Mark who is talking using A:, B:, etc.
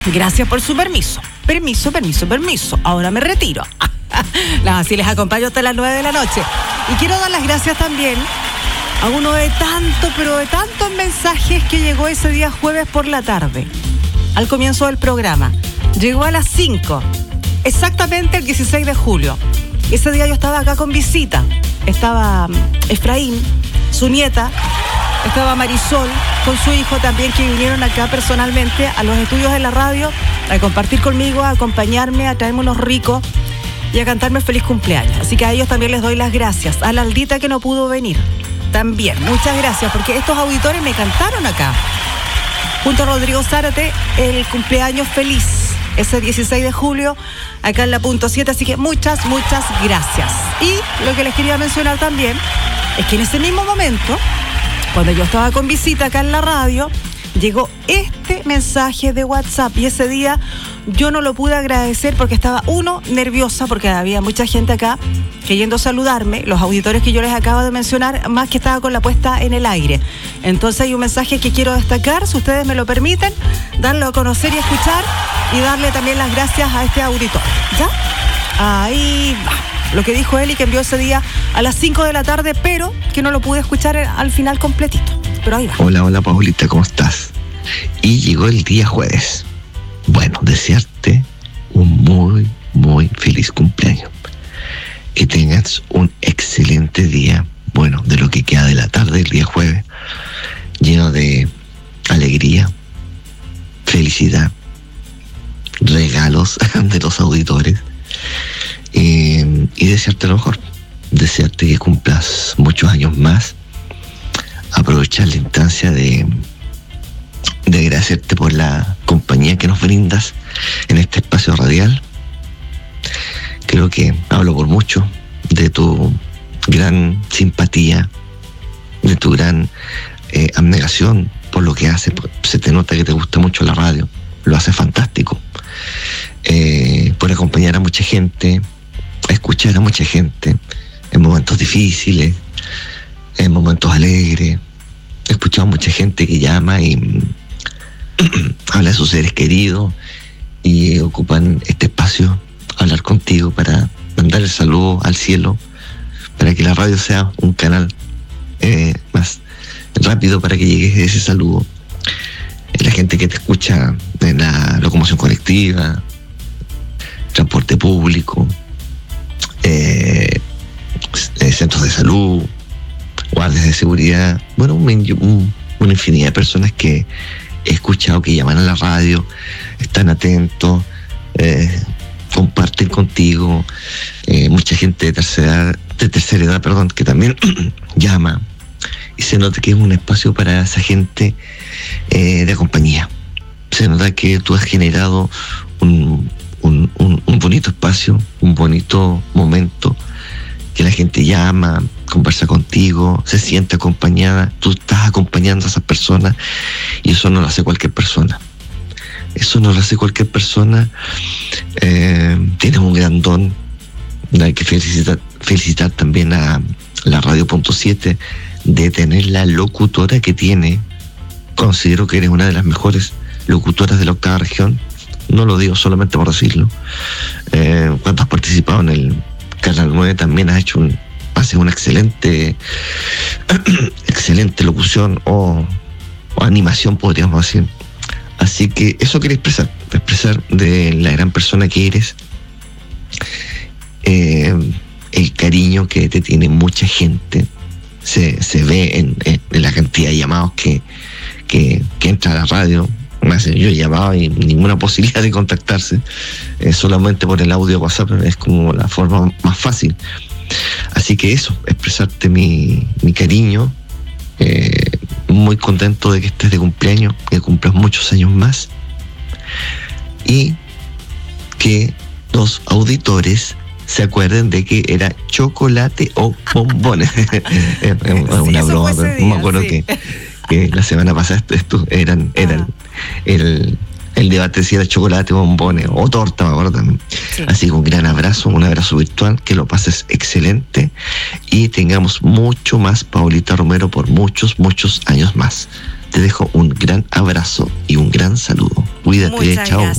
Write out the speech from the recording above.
A: Gracias por su permiso. Permiso. Ahora me retiro. Así les acompaño hasta las 9 de la noche. Y quiero dar las gracias también a uno de tantos mensajes que llegó ese día jueves por la tarde, al comienzo del programa. Llegó a las 5, exactamente el 16 de julio. Ese día yo estaba acá con visita. Estaba Efraín, su nieta, estaba Marisol, con su hijo también, que vinieron acá personalmente a los estudios de la radio a compartir conmigo, a acompañarme, a traerme unos ricos y a cantarme feliz cumpleaños. Así que a ellos también les doy las gracias. A la Aldita, que no pudo venir, también, muchas gracias, porque estos auditores me cantaron acá, junto a Rodrigo Zárate, el cumpleaños feliz, ese 16 de julio, acá en la Punto 7, así que muchas gracias. Y lo que les quería mencionar también es que en ese mismo momento, cuando yo estaba con visita acá en la radio, llegó este mensaje de WhatsApp, y ese día yo no lo pude agradecer porque estaba, nerviosa, porque había mucha gente acá queriendo saludarme, los auditores que yo les acabo de mencionar, más que estaba con la puesta en el aire. Entonces hay un mensaje que quiero destacar, si ustedes me lo permiten, darlo a conocer y escuchar, y darle también las gracias a este auditor. ¿Ya? Ahí va. Lo que dijo él, y que envió ese día a las 5 de la tarde, pero que no lo pude escuchar al final completito. Pero ahí va.
B: Hola, Paulita, ¿cómo estás? Y llegó el día jueves. Bueno, desearte un muy feliz cumpleaños. Que tengas un excelente día, bueno, de lo que queda de la tarde del día jueves, lleno de alegría, felicidad, regalos de los auditores, y desearte lo mejor, desearte que cumplas muchos años más, aprovechar la instancia de agradecerte por la compañía que nos brindas en este espacio radial. Creo que hablo por mucho de tu gran simpatía, de tu gran abnegación por lo que haces. Se te nota que te gusta mucho la radio, lo haces fantástico, por acompañar a mucha gente, a escuchar a mucha gente en momentos difíciles, en momentos alegres. He escuchado a mucha gente que llama y habla de sus seres queridos, y ocupan este espacio a hablar contigo para mandar el saludo al cielo, para que la radio sea un canal más rápido para que llegue ese saludo. La gente que te escucha en la locomoción colectiva, transporte público, centros de salud, guardias de seguridad, bueno, una infinidad de personas que he escuchado que llaman a la radio, están atentos, comparten contigo, mucha gente de tercera edad, que también llama, y se nota que es un espacio para esa gente de compañía. Se nota que tú has generado un bonito espacio, un bonito momento, que la gente llama, conversa contigo, se siente acompañada, tú estás acompañando a esas personas, y eso no lo hace cualquier persona. Tienes un gran don. Hay que felicitar también a la Radio Punto 7 de tener la locutora que tiene. Considero que eres una de las mejores locutoras de la octava región. No lo digo solamente por decirlo. Cuando has participado en el Canal 9 también haces una excelente locución o animación, podríamos decir. Así que eso quería expresar de la gran persona que eres, el cariño que te tiene mucha gente. Se ve en la cantidad de llamados que entra a la radio. Yo llamaba y ninguna posibilidad de contactarse, solamente por el audio WhatsApp es como la forma más fácil. Así que eso, expresarte mi cariño, muy contento de que estés de cumpleaños, que cumplas muchos años más, y que los auditores se acuerden de que era chocolate o bombones. Una broma, pero no me acuerdo que la semana pasada el debate si era chocolate, bombones o torta, me acuerdo también. Sí. Así que un gran abrazo, un abrazo virtual, que lo pases excelente y tengamos mucho más Paulita Romero por muchos años más. Te dejo un gran abrazo y un gran saludo. Cuídate,
A: Muchas
B: chao.
A: gracias.